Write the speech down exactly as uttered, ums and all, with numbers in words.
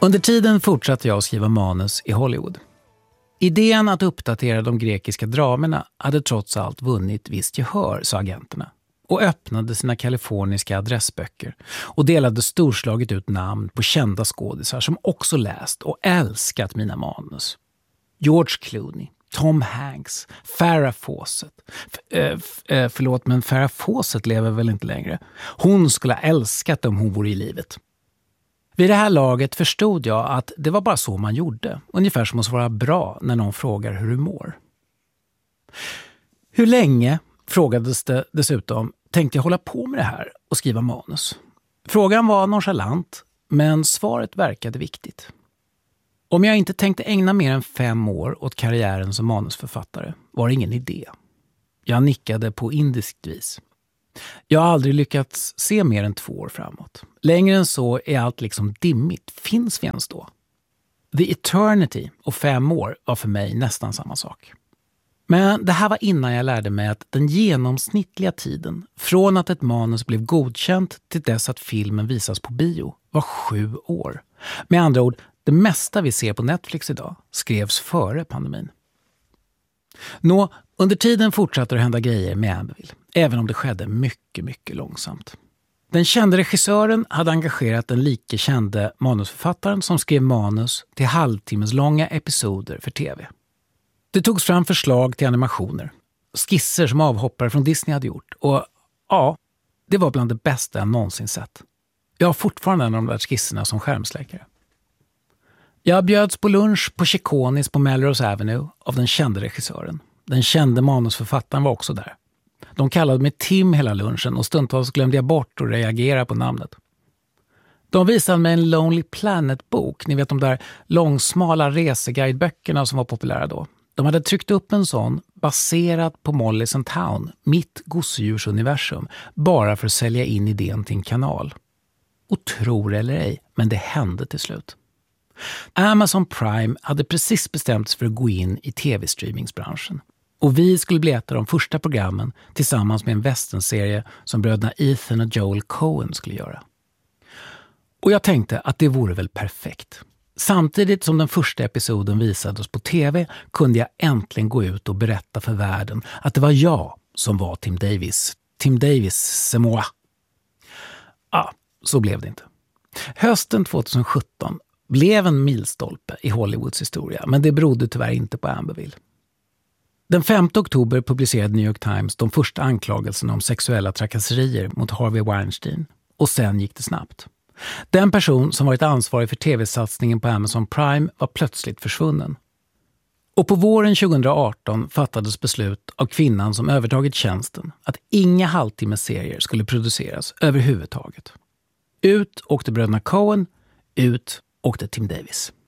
Under tiden fortsatte jag att skriva manus i Hollywood. Idén att uppdatera de grekiska dramerna hade trots allt vunnit visst gehör, sa agenterna, och öppnade sina kaliforniska adressböcker och delade storslaget ut namn på kända skådisar som också läst och älskat mina manus. George Clooney, Tom Hanks, Farrah Fawcett. F- äh, f- äh, förlåt, men Farrah Fawcett lever väl inte längre. Hon skulle ha älskat om hon vore i livet. Vid det här laget förstod jag att det var bara så man gjorde. Ungefär som att svara bra när någon frågar hur du mår. Hur länge, frågades det dessutom, tänkte jag hålla på med det här och skriva manus? Frågan var nonchalant, men svaret verkade viktigt. Om jag inte tänkte ägna mer än fem år åt karriären som manusförfattare var det ingen idé. Jag nickade på indiskt vis. Jag har aldrig lyckats se mer än två år framåt. Längre än så är allt liksom dimmigt. Finns vi ens då? The eternity och fem år var för mig nästan samma sak. Men det här var innan jag lärde mig att den genomsnittliga tiden från att ett manus blev godkänt till dess att filmen visas på bio var sju år. Med andra ord, det mesta vi ser på Netflix idag skrevs före pandemin. Nå, under tiden fortsatte det hända grejer med Amberville, även om det skedde mycket, mycket långsamt. Den kände regissören hade engagerat den lika kände manusförfattaren som skrev manus till halvtimmeslånga episoder för tv. Det togs fram förslag till animationer, skisser som avhoppare från Disney hade gjort, och ja, det var bland det bästa jag någonsin sett. Jag har fortfarande en av de där skisserna som skärmsläckare. Jag bjöds på lunch på Chiconis på Melrose Avenue av den kände regissören. Den kände manusförfattaren var också där. De kallade mig Tim hela lunchen och stundtals glömde jag bort att reagera på namnet. De visade mig en Lonely Planet-bok, ni vet de där långsmala reseguideböckerna som var populära då. De hade tryckt upp en sån baserad på Molly's and Town, mitt gosedjursuniversum, bara för att sälja in idén till en kanal. Och tror eller ej, men det hände till slut. Amazon Prime hade precis bestämt sig för att gå in i tv-streamingsbranschen. Och vi skulle bli ett av de första programmen tillsammans med en westernserie som bröderna Ethan och Joel Coen skulle göra. Och jag tänkte att det vore väl perfekt. Samtidigt som den första episoden visades på tv kunde jag äntligen gå ut och berätta för världen att det var jag som var Tim Davis. Tim Davis, c'est moi. Ja, så blev det inte. Hösten tjugosjutton blev en milstolpe i Hollywoods historia, men det berodde tyvärr inte på Amberville. Den femte oktober publicerade New York Times de första anklagelserna om sexuella trakasserier mot Harvey Weinstein, och sen gick det snabbt. Den person som varit ansvarig för tv-satsningen på Amazon Prime var plötsligt försvunnen. Och på våren tjugoarton fattades beslut av kvinnan som övertagit tjänsten att inga halvtimmesserier skulle produceras överhuvudtaget. Ut åkte bröderna Coen, ut åkte Tim Davis.